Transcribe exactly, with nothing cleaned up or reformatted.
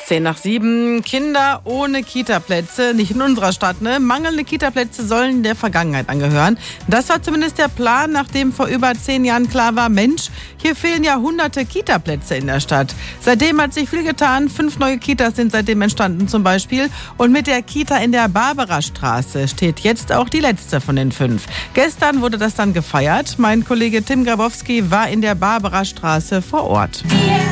Zehn nach sieben, Kinder ohne Kitaplätze, nicht in unserer Stadt, ne? Mangelnde Kitaplätze sollen der Vergangenheit angehören. Das war zumindest der Plan, nachdem vor über zehn Jahren klar war, Mensch, hier fehlen ja hunderte Kitaplätze in der Stadt. Seitdem hat sich viel getan, fünf neue Kitas sind seitdem entstanden zum Beispiel. Und mit der Kita in der Barbarastraße steht jetzt auch die letzte von den fünf. Gestern wurde das dann gefeiert. Mein Kollege Tim Grabowski war in der Barbarastraße vor Ort.